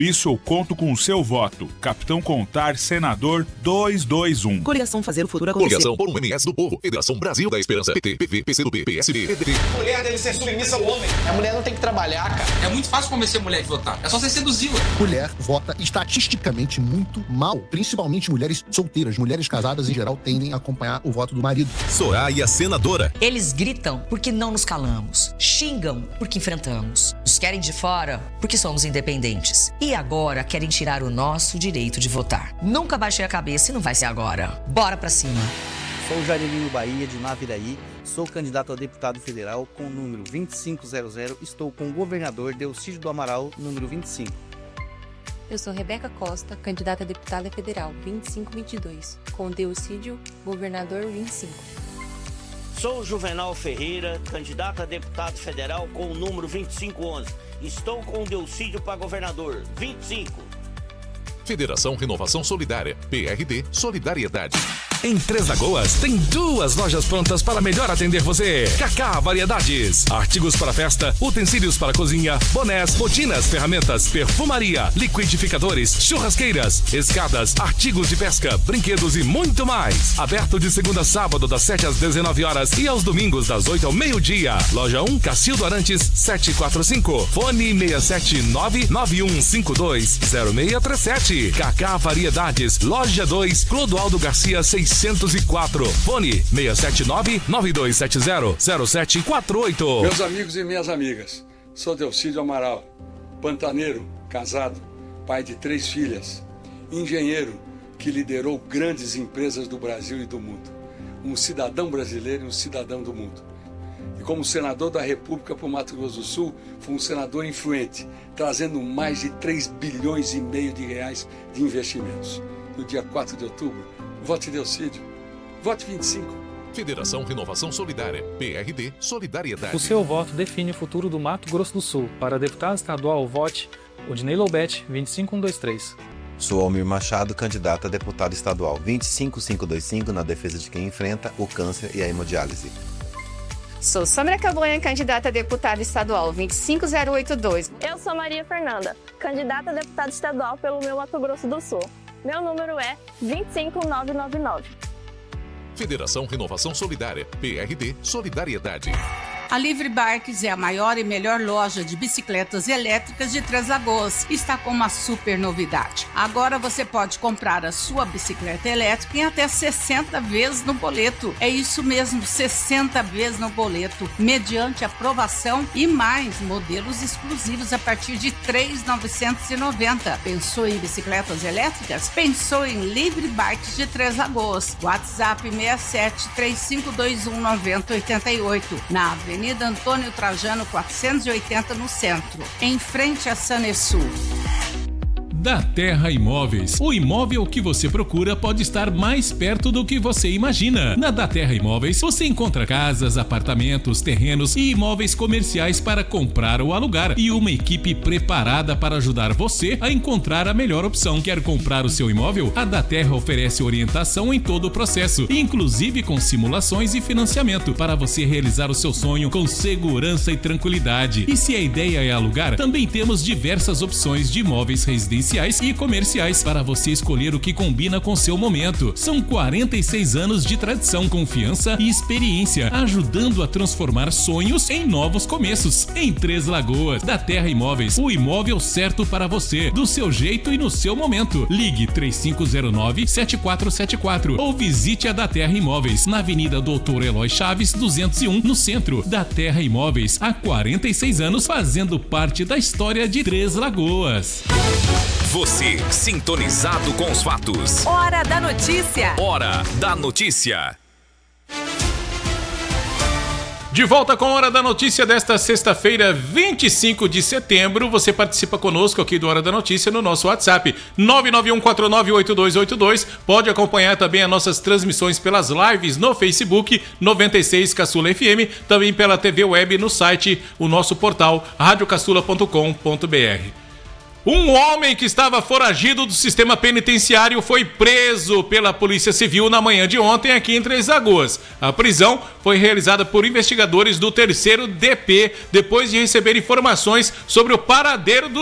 Isso eu conto com o seu voto. Capitão Contar, senador 221. Coligação Fazer o Futuro Acontecer. Coligação por um MS do Povo. Federação Brasil da Esperança. PT, PV, PCdoB, PSD, PDT. Mulher deve ser submissa ao homem. A mulher não tem que trabalhar, cara. É muito fácil convencer a mulher de votar. É só você seduzi-la. Mulher vota estatisticamente muito mal. Principalmente mulheres solteiras. Mulheres casadas, em geral, tendem a acompanhar o voto do marido. Soraya, senadora. Eles gritam porque não nos calamos. Xingam porque enfrentamos. Nos querem de fora porque somos independentes. E agora querem tirar o nosso direito de votar. Nunca baixei a cabeça e não vai ser agora. Bora pra cima. Sou o Jairino Bahia, de Naviraí. Sou candidato a deputado federal com o número 2500. Estou com o governador Delcídio do Amaral, número 25. Eu sou Rebeca Costa, candidata a deputada federal 2522, com Delcídio, governador 25. Sou Juvenal Ferreira, candidato a deputado federal com o número 2511. Estou com o Delcídio para governador, 25. Federação Renovação Solidária. PRD Solidariedade. Em Três Lagoas, tem 2 lojas prontas para melhor atender você. Cacá Variedades. Artigos para festa, utensílios para cozinha, bonés, botinas, ferramentas, perfumaria, liquidificadores, churrasqueiras, escadas, artigos de pesca, brinquedos e muito mais. Aberto de segunda a sábado, das 7 às 19 horas e aos domingos, das 8 ao meio-dia. Loja 1, Cacildo Arantes, 745. Fone 67991520637. Cacá Variedades. Loja 2, Clodoaldo Garcia, 604. Fone 67992700748. Meus amigos e minhas amigas, sou Delcídio Amaral, pantaneiro, casado, pai de 3 filhas, engenheiro que liderou grandes empresas do Brasil e do mundo, um cidadão brasileiro e um cidadão do mundo. E como senador da República para o Mato Grosso do Sul, fui um senador influente, trazendo mais de 3 bilhões e meio de reais de investimentos. No dia 4 de outubro, vote Delcídio, vote 25. Federação Renovação Solidária. PRD Solidariedade. O seu voto define o futuro do Mato Grosso do Sul. Para deputado estadual, vote Odinei Loubete, 25123. Sou Almir Machado, candidato a deputado estadual 25525 na defesa de quem enfrenta o câncer e a hemodiálise. Sou Sandra Cabanha, candidata a deputada estadual 25082. Eu sou Maria Fernanda, candidata a deputada estadual pelo meu Mato Grosso do Sul. Meu número é 25999. Federação Renovação Solidária. PRD Solidariedade. A Livre Bikes é a maior e melhor loja de bicicletas elétricas de Três Lagoas. Está com uma super novidade. Agora você pode comprar a sua bicicleta elétrica em até 60 vezes no boleto. É isso mesmo, 60 vezes no boleto, mediante aprovação e mais modelos exclusivos a partir de R$ 3.990. Pensou em bicicletas elétricas? Pensou em Livre Bikes de Três Lagoas. WhatsApp 67-3521-9088. Na Avenida Antônio Trajano 480 no centro, em frente a Sanesul. Da Terra Imóveis. O imóvel que você procura pode estar mais perto do que você imagina. Na Da Terra Imóveis, você encontra casas, apartamentos, terrenos e imóveis comerciais para comprar ou alugar e uma equipe preparada para ajudar você a encontrar a melhor opção. Quer comprar o seu imóvel? A Da Terra oferece orientação em todo o processo, inclusive com simulações e financiamento, para você realizar o seu sonho com segurança e tranquilidade. E se a ideia é alugar, também temos diversas opções de imóveis residenciais e comerciais para você escolher o que combina com seu momento. São 46 anos de tradição, confiança e experiência, ajudando a transformar sonhos em novos começos. Em Três Lagoas, Da Terra Imóveis, o imóvel certo para você, do seu jeito e no seu momento. Ligue 3509-7474 ou visite a Da Terra Imóveis, na Avenida Doutor Eloy Chaves, 201, no centro. Da Terra Imóveis, há 46 anos fazendo parte da história de Três Lagoas. Você, sintonizado com os fatos. Hora da notícia. Hora da notícia. De volta com a Hora da Notícia desta sexta-feira, 25 de setembro. Você participa conosco aqui do Hora da Notícia no nosso WhatsApp 991498282. Pode acompanhar também as nossas transmissões pelas lives no Facebook 96 Caçula FM, também pela TV Web no site, o nosso portal radiocaçula.com.br. Um homem que estava foragido do sistema penitenciário foi preso pela Polícia Civil na manhã de ontem aqui em Três Lagoas. A prisão foi realizada por investigadores do 3º DP depois de receber informações sobre o paradeiro do